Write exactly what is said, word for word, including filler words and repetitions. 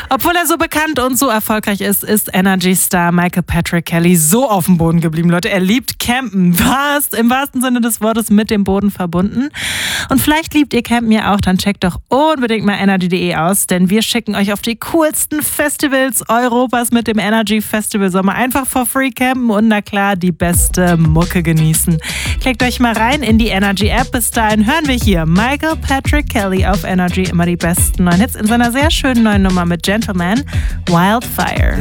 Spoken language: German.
Obwohl er so bekannt und so erfolgreich ist, ist Energy-Star Michael Patrick Kelly so auf dem Boden geblieben, Leute. Er liebt Campen. Was? Im wahrsten Sinne des Wortes mit dem Boden verbunden. Und vielleicht liebt ihr Campen ja auch, dann checkt doch unbedingt mal energy punkt de aus, denn wir schicken euch auf die coolsten Festivals Europas mit dem Energy Festival Sommer. Einfach for free campen und na klar die beste Mucke genießen. Klickt euch mal rein in die Energy App. Bis dahin hören wir hier Michael Patrick Kelly auf Energy, immer die besten neuen Hits in seiner sehr schönen neuen Nummer mit Gentleman, Wildfire.